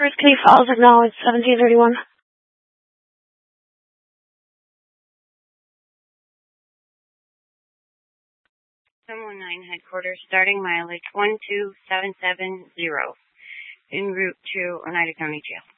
First Kitty Falls acknowledged 1731. 719 headquarters, starting mileage 12770, en route to Oneida County Jail.